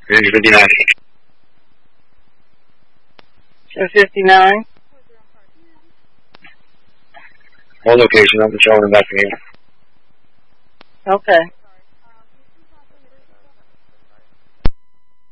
Range 59. 59. All location, I'm patrolling investigating. Okay.